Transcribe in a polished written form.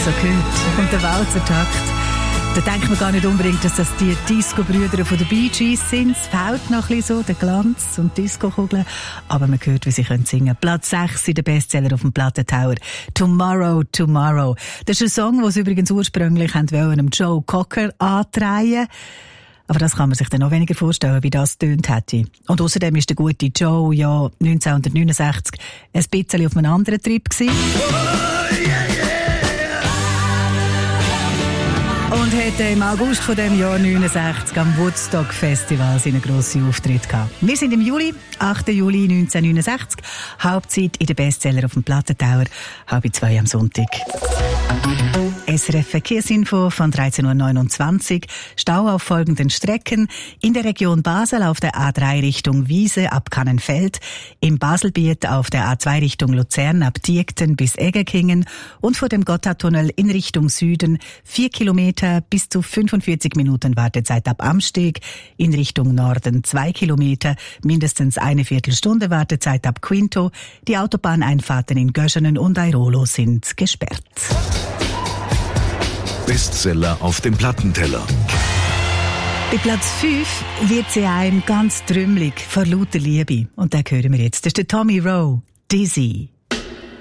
so gehört. Und der Walzertakt. Da denkt man gar nicht unbedingt, dass das die Disco-Brüder von den Bee Gees sind. Es fehlt noch ein bisschen so, der Glanz und Disco-Kugeln. Aber man hört, wie sie singen können. Platz 6 in der Bestseller auf dem Plattentauer. Tomorrow, Tomorrow. Das ist ein Song, den sie übrigens ursprünglich einem Joe Cocker antreiben. Aber das kann man sich dann noch weniger vorstellen, wie das tönt hätte. Und außerdem ist der gute Joe ja 1969 ein bisschen auf einem anderen Trip gewesen. Und hatte im August von dem Jahr 69 am Woodstock Festival seinen grossen Auftritt gehabt. Wir sind im Juli, 8. Juli 1969. Hauptzeit in der Bestseller auf dem Plattentauer, 1:30 am Sonntag. SRF Verkehrsinfo von 13.29 Uhr. Stau auf folgenden Strecken. In der Region Basel auf der A3 Richtung Wiese ab Kannenfeld. Im Baselbiet auf der A2 Richtung Luzern ab Diekten bis Eggekingen. Und vor dem Gotthardtunnel in Richtung Süden 4 Kilometer bis zu 45 Minuten Wartezeit ab Amsteg. In Richtung Norden 2 Kilometer, mindestens eine Viertelstunde Wartezeit ab Quinto. Die Autobahneinfahrten in Göschenen und Airolo sind gesperrt. Bestseller auf dem Plattenteller. Bei Platz 5 wird sie einem ganz trümmelig vor lauter Liebe. Und den hören wir jetzt. Das ist der Tommy Rowe, Dizzy.